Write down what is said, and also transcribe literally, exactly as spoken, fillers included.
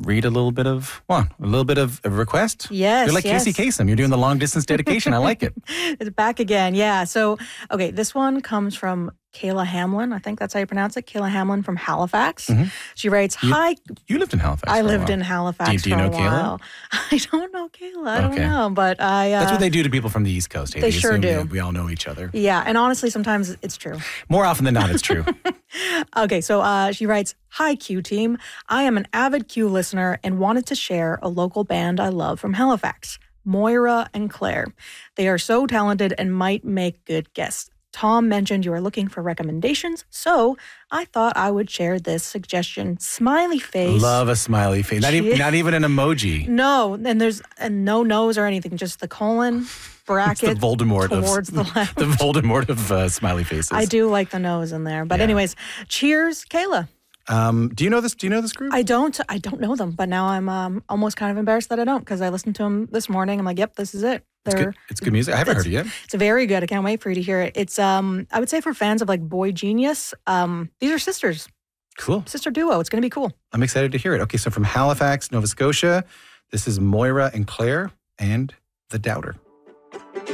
read a little bit of, well, a little bit of a request? Yes, You're like yes. Casey Kasem. You're doing the long distance dedication. I like it. It's back again. Yeah. So, okay, this one comes from Kayla Hamlin. I think that's how you pronounce it. Kayla Hamlin from Halifax. Mhm. She writes, You- hi. You lived in Halifax. I for a lived while. in Halifax Do you- do you for know a Kayla? while. I don't know Kayla. I Okay. don't know. But I. Uh, That's what they do to people from the East Coast. Hey, They sure assume do. We, we all know each other. Yeah. And honestly, sometimes it's true. More often than not, it's true. Okay, so uh, she writes, hi, Q team. I am an avid Q listener and wanted to share a local band I love from Halifax, Moira and Claire. They are so talented and might make good guests. Tom mentioned you are looking for recommendations, so I thought I would share this suggestion. Smiley face. Love a smiley face. Not, even, not even an emoji. No, and there's and no nose or anything, just the colon bracket It's the Voldemort towards of the left. the Voldemort of uh, smiley faces. I do like the nose in there. But Yeah. anyways, cheers, Kayla. Um, do you know this? Do you know this group? I don't. I don't know them, but now I'm um, almost kind of embarrassed that I don't because I listened to them this morning. I'm like, yep, this is it. it's They're, good. It's good music. I haven't heard it yet. It's very good. I can't wait for you to hear it. It's um, I would say for fans of like Boy Genius. Um, these are sisters, Cool. sister duo. It's gonna be cool. I'm excited to hear it. Okay, so from Halifax, Nova Scotia, this is Moira and Claire and The Doubter.